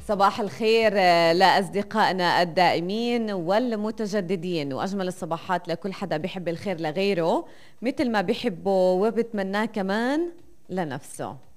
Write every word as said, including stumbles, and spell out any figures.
صباح الخير آه، لأصدقائنا الدائمين والمتجددين، وأجمل الصباحات لكل حدا بيحب الخير لغيره مثل ما بيحبه وبتمناه كمان لنفسه.